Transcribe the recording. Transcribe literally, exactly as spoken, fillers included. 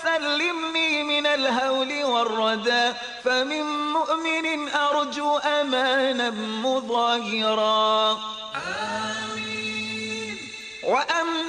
سلمني من الهول والردى، فمن مؤمن أرجو أمانا مظاهرا. آمين. وأما